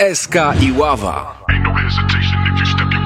SK i Ława. Ain't no hesitation if you step your